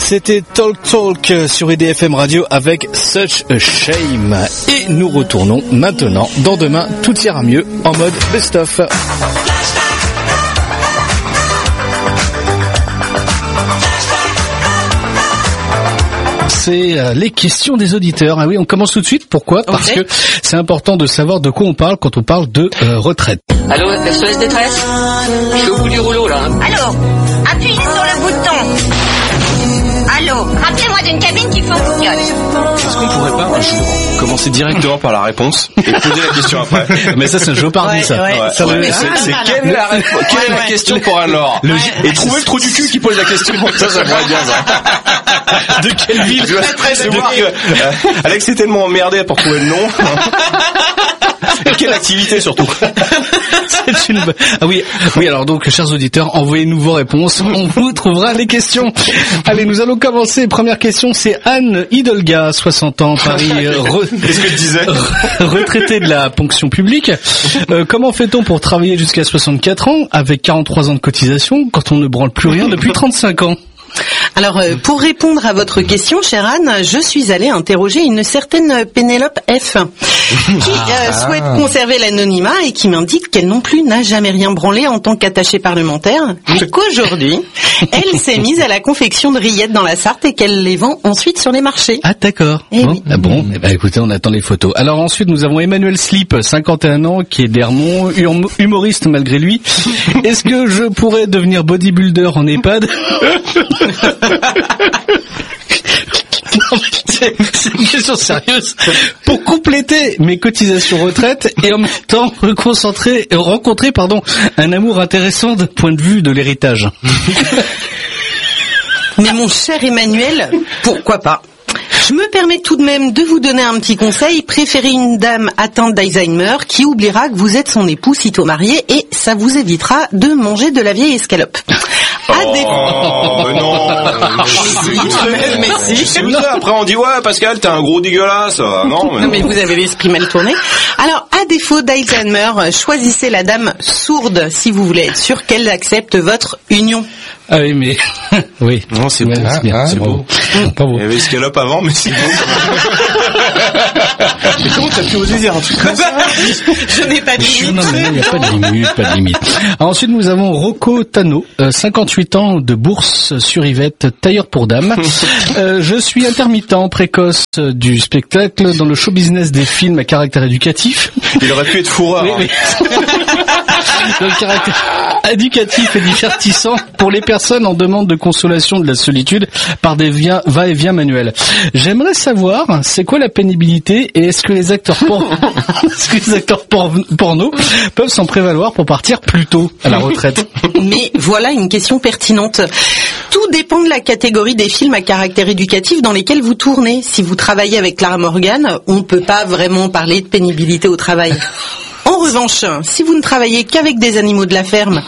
C'était Talk sur IDFM Radio avec Such a Shame. Et nous retournons maintenant dans Demain tout ira mieux en mode best-of. C'est les questions des auditeurs. Ah oui, on commence tout de suite. Pourquoi ? Parce que c'est important de savoir de quoi on parle quand on parle de retraite. Allô, SOS détresse ? Je suis au bout du rouleau là. Allô, appuyez sur le bouton. Allô, rappelez-moi d'une cabine qui fonctionne. Est-ce qu'on pourrait pas un jour commencer directement par la réponse et poser la question après ? Mais ça, c'est un jeu parmi ça. C'est quelle est la question pour Anne-Laure ? Et trouver le trou du cul qui pose la question. Ça pourrait bien ça. De quelle ville ? Je vais voir que Alex est tellement emmerdé pour trouver le nom. Et quelle activité surtout. C'est une... Ah oui, alors donc, chers auditeurs, envoyez-nous vos réponses, on vous trouvera les questions. Allez, nous allons commencer. Première question, c'est Anne Hidolga, 60 ans, Paris, Qu'est-ce que tu disais ? Retraitée de la fonction publique. Comment fait-on pour travailler jusqu'à 64 ans, avec 43 ans de cotisation, quand on ne branle plus rien depuis 35 ans ? Alors, pour répondre à votre question, chère Anne, je suis allée interroger une certaine Pénélope F, qui souhaite conserver l'anonymat et qui m'indique qu'elle non plus n'a jamais rien branlé en tant qu'attachée parlementaire, mais qu'aujourd'hui, elle s'est mise à la confection de rillettes dans la Sarthe et qu'elle les vend ensuite sur les marchés. Ah d'accord. Eh bon, oui. ah bon, eh ben, écoutez, on attend les photos. Alors ensuite, nous avons Emmanuel Slip, 51 ans, qui est d'Hermont, humoriste malgré lui. Est-ce que je pourrais devenir bodybuilder en EHPAD ? C'est une question sérieuse. Pour compléter mes cotisations retraite et en même temps rencontrer un amour intéressant d'un point de vue de l'héritage. Mais mon cher Emmanuel, pourquoi pas ? Je me permets tout de même de vous donner un petit conseil. Préférez une dame atteinte d'Alzheimer qui oubliera que vous êtes son époux sitôt marié et ça vous évitera de manger de la vieille escalope. Mais si. C'est ça. Après on dit ouais Pascal t'es un gros dégueulasse. Non mais vous avez l'esprit mal tourné. Alors à défaut d'Alzheimer, choisissez la dame sourde si vous voulez être sûr qu'elle accepte votre union. Ah oui mais oui. Non c'est beau. C'est bien. C'est beau. Pas beau. Il y avait escalope avant mais c'est beau. Mais comment t'as pu oser dire un truc comme ça ? Je n'ai pas de limite. Non, il n'y a pas de limite. Ensuite, nous avons Rocco Tano, 58 ans, de Bourse sur Yvette, tailleur pour dames. Je suis intermittent précoce du spectacle dans le show business des films à caractère éducatif. Il aurait pu être fourreur. Oui. Le caractère éducatif et divertissant pour les personnes en demande de consolation de la solitude par des va-et-vient manuels. J'aimerais savoir, c'est quoi la pénibilité et est-ce que les acteurs porno peuvent s'en prévaloir pour partir plus tôt à la retraite ? Mais voilà une question pertinente. Tout dépend de la catégorie des films à caractère éducatif dans lesquels vous tournez. Si vous travaillez avec Clara Morgan, on ne peut pas vraiment parler de pénibilité au travail. En revanche, si vous ne travaillez qu'avec des animaux de la ferme,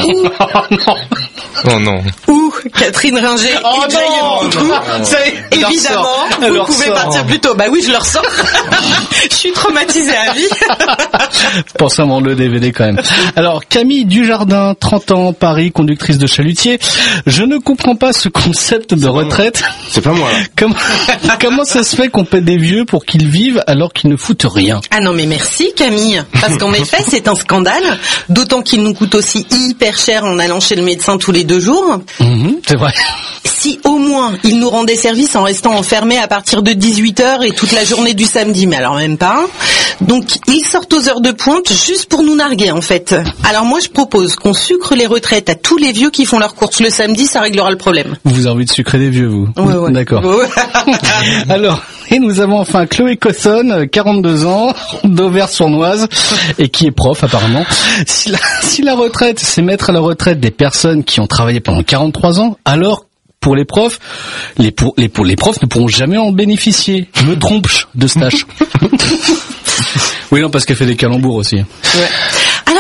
ou Catherine Ringer et Jay évidemment, vous pouvez partir plus tôt. Bah oui, je le ressens. Je suis traumatisée à vie. Pense à vendre le DVD quand même. Alors, Camille Dujardin, 30 ans, Paris, conductrice de chalutier. Je ne comprends pas ce concept de retraite. C'est pas moi, là. Comment ça se fait qu'on paie des vieux pour qu'ils vivent alors qu'ils ne foutent rien ? Ah non, mais merci Camille. Parce qu'en effet, c'est un scandale. D'autant qu'il nous coûte aussi hyper cher en allant chez le médecin tous les 2 jours. C'est vrai. Si au moins ils nous rendaient service en restant enfermés à partir de 18h et toute la journée du samedi, mais alors même pas. Donc ils sortent aux heures de pointe juste pour nous narguer en fait. Alors moi je propose qu'on sucre les retraites à tous les vieux qui font leurs courses le samedi, ça réglera le problème. Vous avez envie de sucrer des vieux, vous ? Ouais. D'accord. Ouais. Alors, et nous avons enfin Chloé Cosson, 42 ans, d'Auvers-sur-Oise, et qui est prof apparemment. Si la retraite, c'est mettre à la retraite des personnes qui ont travaillé pendant 43 ans, alors pour les profs, les profs ne pourront jamais en bénéficier. Me trompe de stage. Oui, non, parce qu'elle fait des calembours aussi. Ouais. Alors,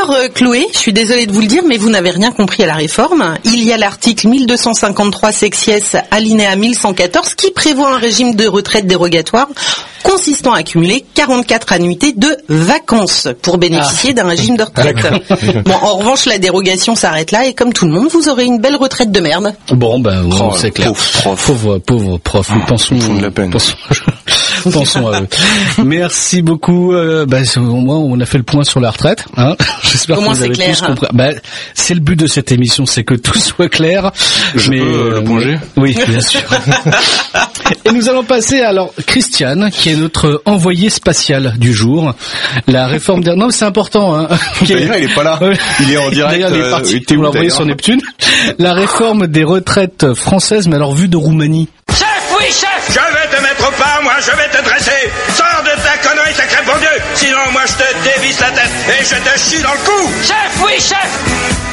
Alors Chloé, je suis désolée de vous le dire, mais vous n'avez rien compris à la réforme. Il y a l'article 1253 sexies alinéa 1114 qui prévoit un régime de retraite dérogatoire consistant à accumuler 44 annuités de vacances pour bénéficier d'un régime de retraite. Bon, en revanche, la dérogation s'arrête là et comme tout le monde, vous aurez une belle retraite de merde. Bon, c'est clair. Pauvre prof. Pensons à eux. Merci beaucoup. Au moins, on a fait le point sur la retraite. Hein. J'espère que vous avez tous compris. C'est le but de cette émission, c'est que tout soit clair. Je peux le plonger ? Oui, bien sûr. Et nous allons passer à Christiane, qui est notre envoyé spatial du jour. La réforme des... Non, c'est important. Hein. D'ailleurs, il est pas là. Il est en direct. D'ailleurs, il est parti. On l'a envoyé sur Neptune. La réforme des retraites françaises, mais alors vue de Roumanie. Chef, oui, chef! Je vais te mettre au pas, moi, je vais te dresser! Sors de ta connerie, sacré bon Dieu! Sinon, moi, je te dévisse la tête et je te chie dans le cou! Chef, oui, chef!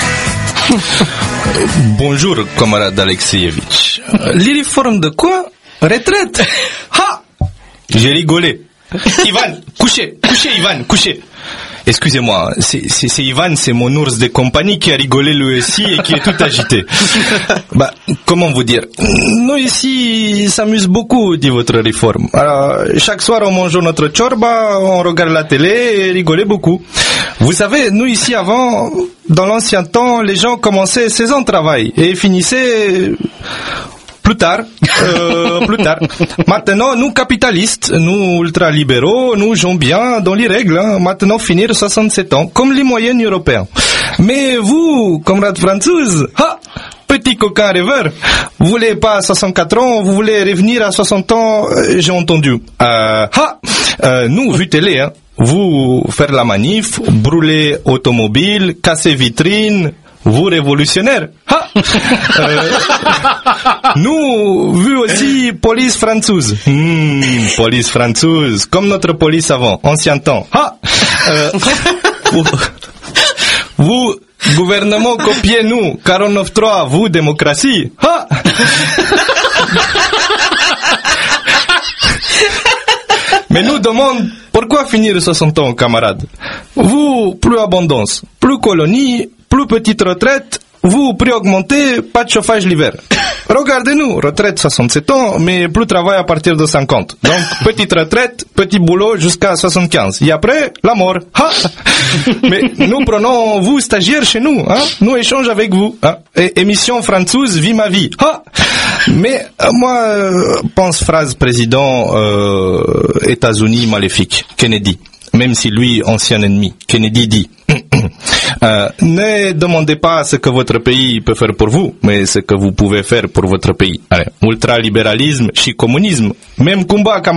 Bonjour, camarade Alexeyevich. Les réformes de quoi? Retraite? Ha! J'ai rigolé. Ivan, couchez, Ivan, couchez. Excusez-moi, c'est Ivan, c'est mon ours de compagnie qui a rigolé lui aussi et qui est tout agité. Comment vous dire? Nous ici s'amusent beaucoup de votre réforme. Alors, chaque soir on mange notre chorba, on regarde la télé et rigolait beaucoup. Vous savez, nous ici avant, dans l'ancien temps, les gens commençaient 16 ans de travail et finissaient... Plus tard. Maintenant, nous capitalistes, nous ultralibéraux, nous jouons bien dans les règles. Hein. Maintenant, finir 67 ans, comme les moyennes européens. Mais vous, camarade française, petit coquin rêveur, vous voulez pas 64 ans, vous voulez revenir à 60 ans, j'ai entendu. Nous, vu télé, hein, vous faire la manif, brûler automobile, casser vitrine... Vous révolutionnaire. Nous, vu aussi police française. Police française, comme notre police avant, ancien temps. Vous, gouvernement, copiez-nous. 49.3, vous, démocratie. Mais nous demandons, pourquoi finir 60 ans, camarades? Vous, plus abondance, plus colonie, plus petite retraite, vous, prix augmenté, pas de chauffage l'hiver. Regardez-nous, retraite 67 ans, mais plus travail à partir de 50. Donc, petite retraite, petit boulot jusqu'à 75. Et après, la mort. Mais nous prenons vous, stagiaires, chez nous. Hein? Nous échangeons avec vous. Hein? Émission française, vie ma vie. Mais moi, pense phrase président États-Unis maléfique, Kennedy. Même si lui, ancien ennemi, Kennedy dit... ne demandez pas ce que votre pays peut faire pour vous, mais ce que vous pouvez faire pour votre pays. Ultralibéralisme, communisme, même combat, camarades.